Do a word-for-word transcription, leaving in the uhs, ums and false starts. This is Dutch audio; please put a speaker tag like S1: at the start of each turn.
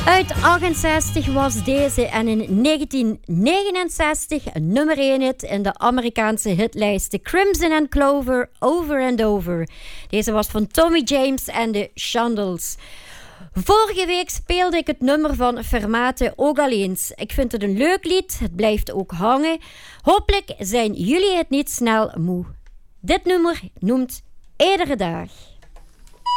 S1: Uit achtenzestig was deze en in negentien negenenzestig een nummer één hit in de Amerikaanse hitlijsten. Crimson and Clover, Over and Over. Deze was van Tommy James en de Shandles. Vorige week speelde ik het nummer van Fermate ook al eens. Ik vind het een leuk lied, het blijft ook hangen. Hopelijk zijn jullie het niet snel moe. Dit nummer noemt Iedere Dag.